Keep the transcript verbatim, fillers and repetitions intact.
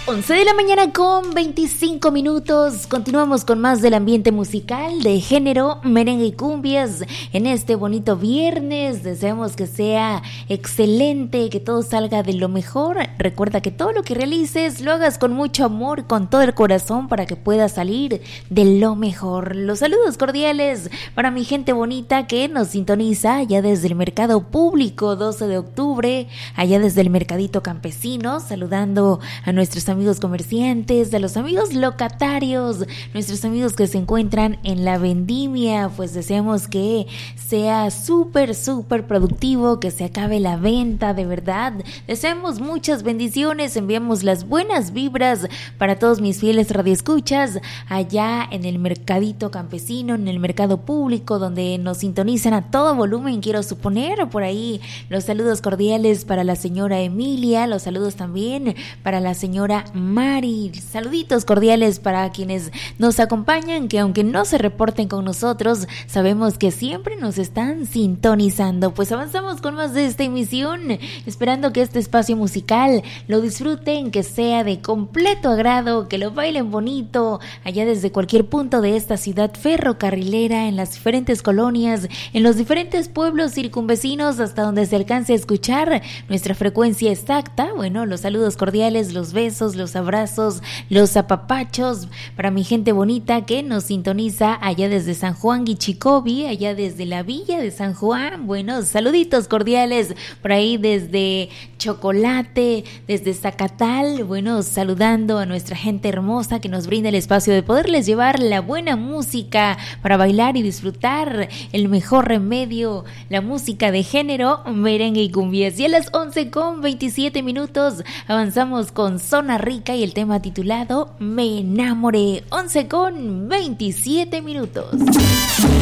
once de la mañana con veinticinco minutos. Continuamos con más del ambiente musical de género, merengue y cumbias en este bonito viernes. Deseamos que sea excelente, que todo salga de lo mejor. Recuerda que todo lo que realices lo hagas con mucho amor, con todo el corazón, para que pueda salir de lo mejor. Los saludos cordiales para mi gente bonita que nos sintoniza allá desde el Mercado Público doce de octubre, allá desde el Mercadito Campesino, saludando a nuestros amigos amigos comerciantes, de los amigos locatarios, nuestros amigos que se encuentran en la vendimia. Pues deseamos que sea súper, súper productivo, que se acabe la venta, de verdad. Deseamos muchas bendiciones, enviamos las buenas vibras para todos mis fieles radioescuchas allá en el Mercadito Campesino, en el Mercado Público, donde nos sintonizan a todo volumen, quiero suponer. Por ahí los saludos cordiales para la señora Emilia, los saludos también para la señora Mari, saluditos cordiales para quienes nos acompañan, que aunque no se reporten con nosotros, sabemos que siempre nos están sintonizando. Pues avanzamos con más de esta emisión, esperando que este espacio musical lo disfruten, que sea de completo agrado, que lo bailen bonito, allá desde cualquier punto de esta ciudad ferrocarrilera, en las diferentes colonias, en los diferentes pueblos circunvecinos, hasta donde se alcance a escuchar nuestra frecuencia exacta. Bueno, los saludos cordiales, los besos, los abrazos, los apapachos para mi gente bonita que nos sintoniza allá desde San Juan Guichicobi, allá desde la villa de San Juan. Bueno, saluditos cordiales por ahí desde Chocolate, desde Zacatal. Bueno, saludando a nuestra gente hermosa que nos brinda el espacio de poderles llevar la buena música para bailar y disfrutar el mejor remedio, la música de género, merengue y cumbias. Y a las once con veintisiete minutos avanzamos con Zona Rica y el tema titulado Me Enamoré. Once con veintisiete minutos.